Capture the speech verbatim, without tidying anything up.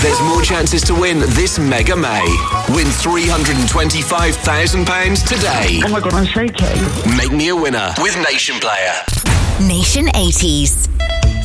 There's more chances to win this Mega May. Win three hundred twenty-five thousand pounds today. Oh my God, I'm shaking. Make me a winner with Nation Player. Nation eighties.